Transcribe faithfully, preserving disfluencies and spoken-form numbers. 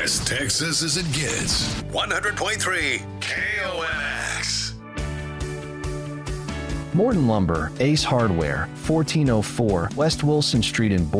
As Texas as it gets. one hundred point three K O N X. Morton Lumber, Ace Hardware, fourteen oh four West Wilson Street in